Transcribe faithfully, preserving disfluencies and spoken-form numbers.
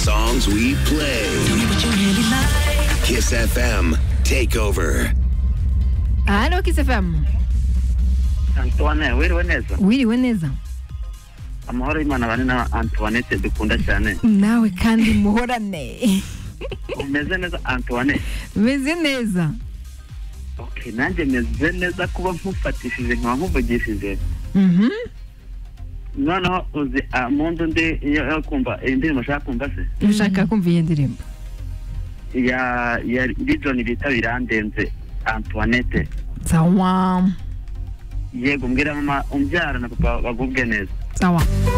songs we play. Kiss F M Takeover. Halo Kiss F M. Antoine, wiriwe neza? Wiriwe neza. Amahoro y'Imana bane na Antoinette dukunda cyane. Nawe kandi muhorane. Umeze neza Antoine? Meze neza. Okay, nanjye meze neza kuba mfufatishije nka nkuvugishije. Mhm. Noneho uzi amundo ndi yo kumva indirimbo shaka kumva se? Ushaka kumva iyi ndirimbo? Ya ya John bita birandenze Antoinette. Sawa. Yego mbwira mama umbyara na papa bagubwe neza. Sawa.